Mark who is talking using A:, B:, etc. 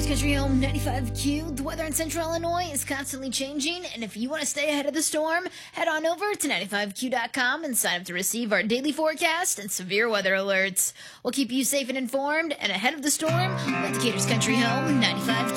A: Country Home 95Q. The weather in Central Illinois is constantly changing, and if you want to stay ahead of the storm, head on over to 95Q.com and sign up to receive our daily forecast and severe weather alerts. We'll keep you safe and informed and ahead of the storm with Decatur's Country Home 95Q.